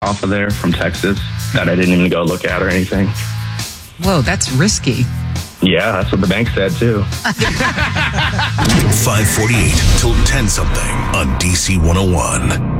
off of there from Texas that I didn't even go look at or anything. Whoa, that's risky. Yeah, that's what the bank said too. 548 till 10 something on DC 101.